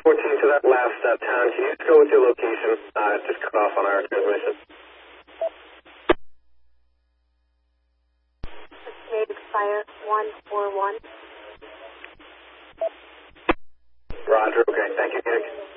14 to that last town. Can you just go with your location? Just cut off on our transmission. Estimated fire 141. Roger, okay. Thank you, Phoenix.